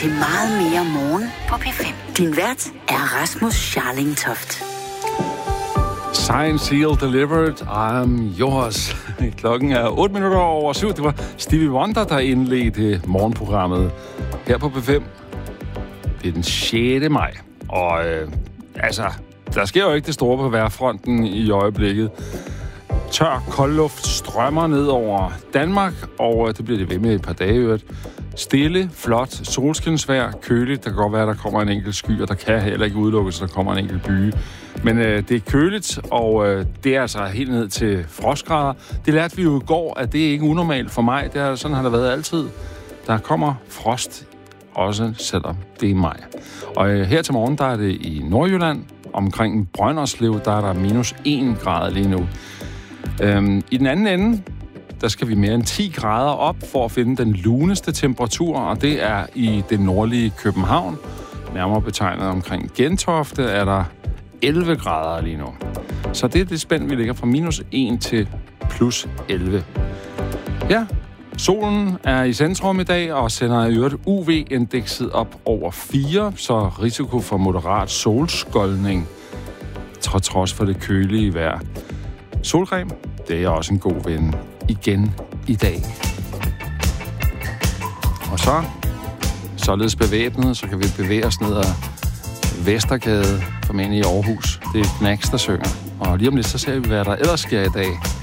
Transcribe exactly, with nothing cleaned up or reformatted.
til meget mere morgen på P fem. Din vært er Rasmus Scharling-Toft. Sign, seal, delivered, I'm yours. Klokken er otte minutter over syv. Det var Stevie Wonder, der indledte morgenprogrammet her på P fem. Det er den sjette maj. Og øh, altså, der sker jo ikke det store på vejrfronten i øjeblikket. Tør koldluft strømmer ned over Danmark, og det bliver det ved med et par dage øvrigt. Stille, flot, solskinsvejr, køligt. Der kan godt være, at der kommer en enkelt sky, og der kan heller ikke udelukkes, at der kommer en enkelt byge. Men øh, det er køligt, og øh, det er altså helt ned til frostgrader. Det lærte vi jo i går, at det er ikke unormalt for mig. Det er, sådan har det været altid. Der kommer frost, også selvom det er maj. Og øh, her til morgen, der er det i Nordjylland. Omkring Brønderslev, der er der minus en grad lige nu. Øhm, I den anden ende, der skal vi mere end ti grader op for at finde den luneste temperatur, og det er i det nordlige København. Nærmere betegnet omkring Gentofte er der elleve grader lige nu. Så det er det spænd, vi ligger fra minus en til plus elleve. Ja, solen er i centrum i dag og sender i øvrigt U V-indekset op over fire, så risiko for moderat solskoldning, trods for det kølige vejr. Solcreme, det er også en god ven igen i dag. Og så, således bevæbnet, så kan vi bevæge os ned ad Vestergade, formentlig i Aarhus. Det er Knacks, der synger. Og lige om lidt, så ser vi, hvad der ellers sker i dag.